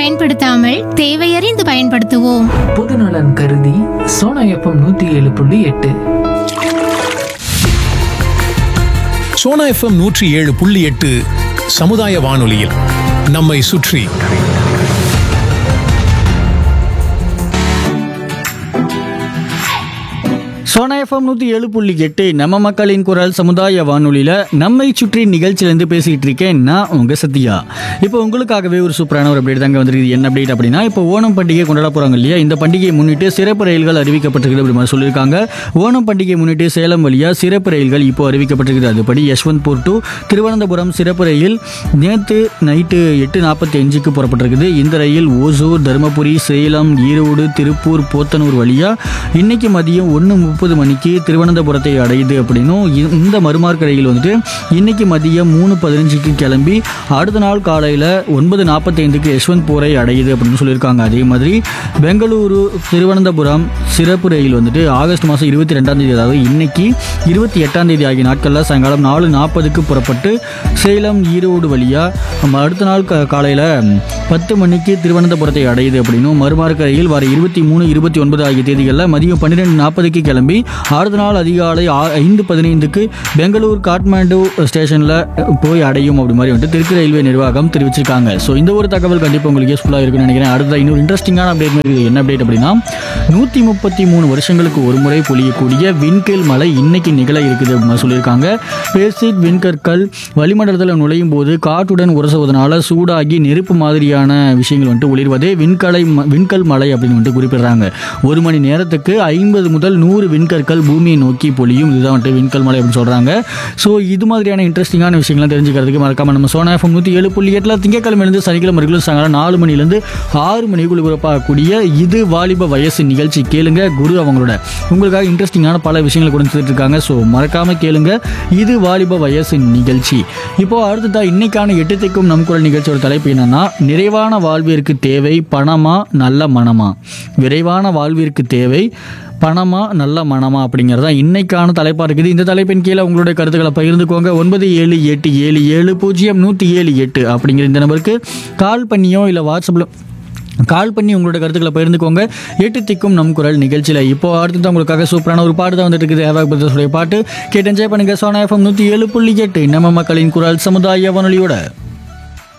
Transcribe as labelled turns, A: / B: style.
A: பயன்படுத்தாமல் தேவையறிந்து பயன்படுத்துவோம்.
B: பொதுநலன் கருதி சோனா எஃப்எம் 107.8.
C: சோனா எஃப்எம் 107.8 சமுதாய வானொலியில் நம்மை சுற்றி.
D: சோனா எஃப்எம் 107.8 நம்ம மக்களின் குரல் சமுதாய வானொலியில் நம்மை சுற்றி நிகழ்ச்சியிலேருந்து பேசிகிட்டு இருக்கேன் நான் உங்கள் சத்யா. இப்போ உங்களுக்காகவே ஒரு சூப்பரான ஒரு அப்டேட் தாங்க வந்துருக்குது. என்ன அப்டேட் அப்படின்னா, இப்போ ஓணம் பண்டிகை கொண்டாட போகிறாங்க இல்லையா, இந்த பண்டிகையை முன்னிட்டு சிறப்பு ரயில்கள் அறிவிக்கப்பட்டிருக்குது அப்படி மாதிரி சொல்லியிருக்காங்க. ஓணம் பண்டிகையை முன்னிட்டு சேலம் வழியாக சிறப்பு ரயில்கள் இப்போ அறிவிக்கப்பட்டிருக்குது. அதுபடி யஷ்வந்த்பூர் டு திருவனந்தபுரம் சிறப்பு ரயில் நேற்று நைட்டு 8:45க்கு புறப்பட்டிருக்குது. இந்த ரயில் ஓசூர், தருமபுரி, சேலம், ஈரோடு, திருப்பூர், போத்தனூர் வழியாக இன்னைக்கு மதியம் 1:30 மணிக்கு திருவனந்தபுரத்தை அடையுது அப்படின்னும், இந்த மறுமார்க்க ரயில் வந்துட்டு இன்னைக்கு மதியம் 3:15க்கு கிளம்பி அடுத்த நாள் காலையில் 9:45க்கு யஷ்வந்த்பூரை அடையுது அப்படின்னு சொல்லியிருக்காங்க. அதே மாதிரி பெங்களூரு திருவனந்தபுரம் சிறப்பு ரயில் வந்துட்டு ஆகஸ்ட் மாதம் 22ஆம் தேதி, அதாவது இன்னைக்கு 28ஆம் தேதி ஆகிய நாட்களில் சாயங்காலம் 4:40க்கு புறப்பட்டு சேலம், ஈரோடு வழியாக அடுத்த நாள் காலையில் 10 மணிக்கு திருவனந்தபுரத்தை அடையுது அப்படின்னும், மறுமார்க்க ரயில் வர 23, 29 ஆகிய தேதிகளில் மதியம் 12:40க்கு கிளம்பி அடுத்த நாள் அதிகாலை 5:15க்கு பெங்களூர் காட்மாண்டு ஸ்டேஷனில் போய் அடையும் அப்படி மாதிரி வந்துட்டு தெற்கு ரயில்வே நிர்வாகம் தெரிவிச்சிருக்காங்க. ஸோ இந்த ஒரு தகவல் கண்டிப்பாக உங்களுக்கு யூஸ்ஃபுல்லாக இருக்குன்னு நினைக்கிறேன். அடுத்த இன்னொரு இன்ட்ரெஸ்டிங்கான அப்டேட் மாதிரி என்ன அப்டேட் அப்படின்னா, 133 வருஷங்களுக்கு ஒரு முறை பொழியக்கூடிய விண்கல் மழை இன்னைக்கு நிகழ இருக்குது அப்படின்னு சொல்லியிருக்காங்க. பேசிட் விண்கற்கள் வளிமண்டலத்தில் நுழையும் போது காற்றுடன் உரசுவதனால சூடாகி நெருப்பு மாதிரியான விஷயங்கள் வந்துட்டு ஒளிர்வதே விண்கல் மழை அப்படின்னு வந்துட்டு குறிப்பிடுறாங்க. ஒரு மணி நேரத்துக்கு 50 முதல் 100 விண்கற்கள் பூமியை நோக்கி பொழியும். இதுதான் வந்துட்டு விண்கல் மலை அப்படின்னு சொல்கிறாங்க. ஸோ இது மாதிரியான இன்ட்ரெஸ்டிங்கான விஷயங்கள்லாம் தெரிஞ்சுக்கிறதுக்கு மறக்காம நம்ம சோனா எஃப்எம் 107.8 திங்கட்கிழமையிலிருந்து சனிக்கிழமை வரைக்கும் சாயங்காலம் 4 மணிலேருந்து 6 மணிக்குள் ஒளிபரப்பாகக்கூடிய இது வாலிப வயசு நிகழ்ச்சி கேளுங்க. குரு அவங்களோட உங்களுக்காக இன்ட்ரெஸ்டிங்கான பல விஷயங்களை கொடுத்துட்டு இருக்காங்க. ஸோ மறக்காம கேளுங்க இது வாலிப வயசு நிகழ்ச்சி. இப்போ அடுத்ததா இன்னைக்கான 8 திக்கும் நம் குரல் நிகழ்ச்சியோட தலைப்பு என்னன்னா, நிறைவான வாழ்விற்கு தேவை பணமா நல்ல மனமா. விரைவான வாழ்விற்கு தேவை பணமா நல்ல மனமா அப்படிங்கிறது தான் இன்னைக்கான தலைப்பாக இருக்குது. இந்த தலைப்பின் கீழே உங்களுடைய கருத்துக்களை பகிர்ந்துக்கோங்க. 97870107.8 அப்படிங்கிற இந்த நம்பருக்கு கால் பண்ணியோ இல்லை வாட்ஸ்அப்பில் கால் பண்ணி உங்களோட கருத்துக்களை பகிர்ந்துக்கோங்க. 8 திக்கும் நம் குரல் நிகழ்ச்சியில். இப்போ அடுத்து உங்களுக்காக சூப்பரான ஒரு பாட்டு தான் வந்துட்டு இருக்குது. ஹேவாக் பிரதர்ஸோடைய பாட்டு கேட்டு என்ஜாய் பண்ணுங்க. சோனா எஃப்எம் 107.8 நம்ம மக்களின் குரல் சமுதாய வானொலியோட.